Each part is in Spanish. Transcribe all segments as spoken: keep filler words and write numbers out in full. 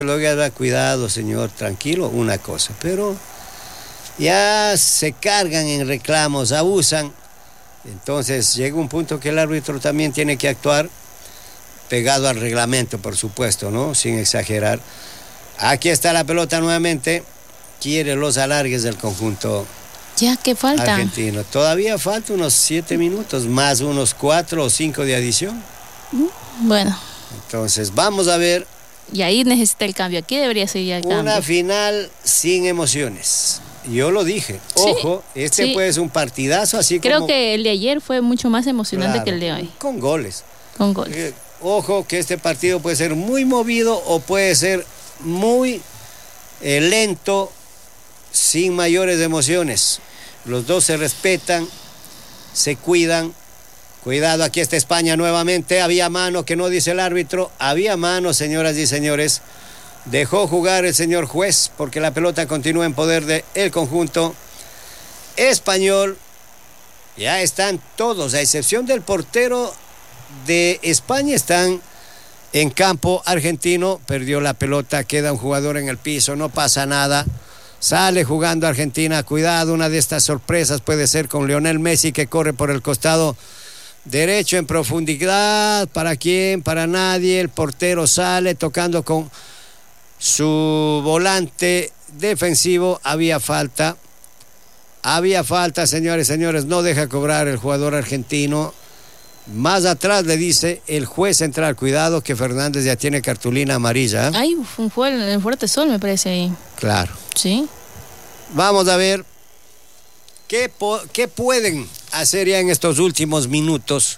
Luego, cuidado, señor, tranquilo, una cosa, pero ya se cargan en reclamos, abusan. Entonces llega un punto que el árbitro también tiene que actuar pegado al reglamento, por supuesto, ¿no? Sin exagerar. Aquí está la pelota nuevamente. Quiere los alargues del conjunto ya que falta argentino. Todavía falta unos siete minutos, más unos cuatro o cinco de adición. Bueno. Entonces vamos a ver. Y ahí necesita el cambio. Aquí debería seguir el cambio. Una final sin emociones. Yo lo dije. Ojo, sí, este sí. Puede ser un partidazo así Creo como... Creo que el de ayer fue mucho más emocionante claro, que el de hoy. Con goles. Con goles. Eh, ojo que este partido puede ser muy movido o puede ser muy eh, lento, sin mayores emociones. Los dos se respetan, se cuidan. Cuidado, aquí está España nuevamente. Había mano, que no dice el árbitro. Había mano, señoras y señores. Dejó jugar el señor juez porque la pelota continúa en poder del conjunto español. Ya están todos, a excepción del portero de España, están en campo argentino. Perdió la pelota, queda un jugador en el piso, no pasa nada. Sale jugando Argentina. Cuidado, una de estas sorpresas puede ser con Lionel Messi, que corre por el costado derecho en profundidad. ¿Para quién? Para nadie. El portero sale tocando con su volante defensivo. Había falta. Había falta, señores, señores. No deja cobrar el jugador argentino. Más atrás le dice el juez central, cuidado que Fernández ya tiene cartulina amarilla. ¿eh? Hay un fuerte, fuerte sol, me parece ahí. Claro. Sí. Vamos a ver qué, po- qué pueden hacer ya en estos últimos minutos.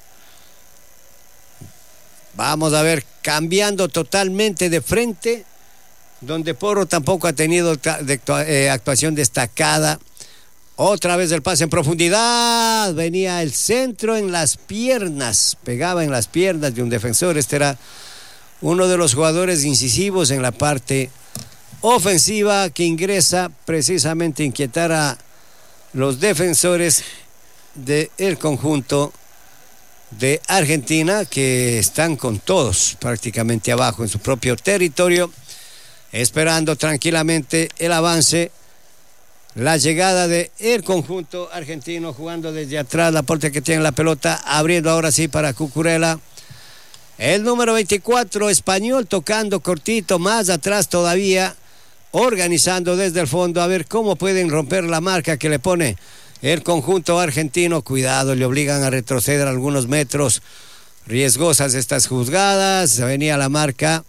Vamos a ver, cambiando totalmente de frente, donde Porro tampoco ha tenido de actua- eh, actuación destacada. Otra vez el pase en profundidad. Venía el centro en las piernas, pegaba en las piernas de un defensor. Este era uno de los jugadores incisivos en la parte ofensiva, que ingresa precisamente a inquietar a los defensores del conjunto de Argentina, que están con todos prácticamente abajo en su propio territorio, esperando tranquilamente el avance, la llegada de el conjunto argentino, jugando desde atrás. Laporte, que tiene la pelota, abriendo ahora sí para Cucurella. El número veinticuatro español tocando cortito, más atrás todavía, organizando desde el fondo, a ver cómo pueden romper la marca que le pone el conjunto argentino. Cuidado, le obligan a retroceder algunos metros. Riesgosas estas jugadas. Venía la marca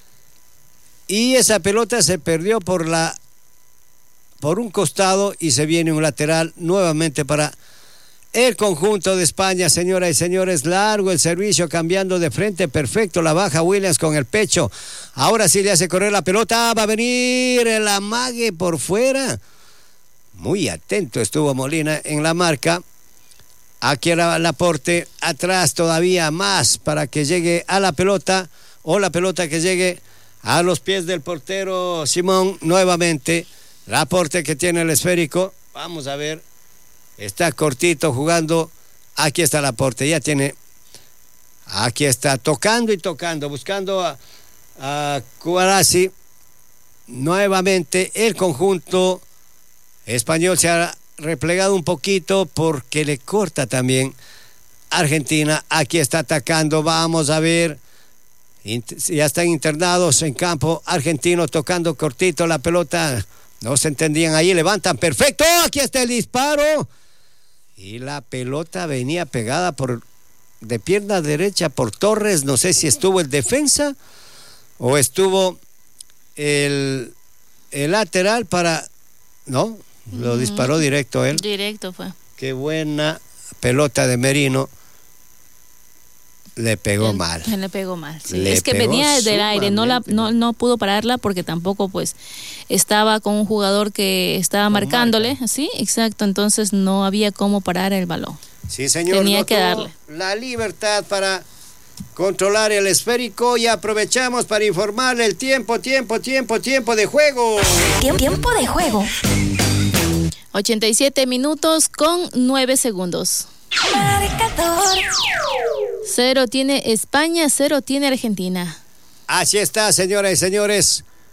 y esa pelota se perdió por la por un costado y se viene un lateral nuevamente para el conjunto de España. Señoras y señores, largo el servicio, cambiando de frente, perfecto, la baja Williams con el pecho. Ahora sí le hace correr la pelota, va a venir el amague por fuera. Muy atento estuvo Molina en la marca. Aquí era Laporte, atrás todavía más para que llegue a la pelota, o la pelota que llegue a los pies del portero Simón. Nuevamente Laporte, que tiene el esférico. Vamos a ver. Está cortito jugando. Aquí está Laporte. Ya tiene. Aquí está tocando y tocando. Buscando a, a Cuarasi. Nuevamente el conjunto español se ha replegado un poquito porque le corta también Argentina. Aquí está atacando. Vamos a ver. Ya están internados en campo argentino, tocando cortito la pelota. No se entendían ahí, levantan, perfecto, aquí está el disparo. Y la pelota venía pegada por de pierna derecha por Torres. No sé si estuvo el defensa o estuvo el, el lateral para... No, lo disparó directo él. Directo fue. Qué buena pelota de Merino. Le pegó Él, mal. Le pegó mal, sí. Le es que venía desde el aire, no, la, no, no pudo pararla porque tampoco pues estaba con un jugador que estaba marcándole, marca. Sí, exacto, entonces no había cómo parar el balón. Sí, señor. Tenía no que darle la libertad para controlar el esférico, y aprovechamos para informarle el tiempo, tiempo, tiempo, tiempo de juego. Tiempo de juego. ochenta y siete minutos con nueve segundos. Marcador. Cero tiene España, cero tiene Argentina. Así está, señoras y señores.